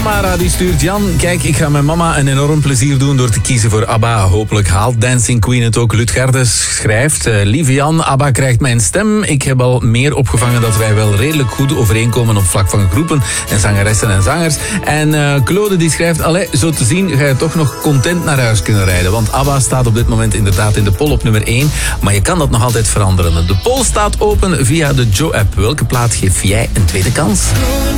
Tamara die stuurt: Jan, kijk, ik ga mijn mama een enorm plezier doen door te kiezen voor ABBA. Hopelijk haalt Dancing Queen het ook. Lutgardes schrijft: lieve Jan, ABBA krijgt mijn stem. Ik heb al meer opgevangen dat wij wel redelijk goed overeenkomen op vlak van groepen en zangeressen en zangers. En Claude die schrijft: allee, zo te zien ga je toch nog content naar huis kunnen rijden. Want ABBA staat op dit moment inderdaad in de poll op nummer 1. Maar je kan dat nog altijd veranderen. De poll staat open via de Joe-app. Welke plaat geef jij een tweede kans?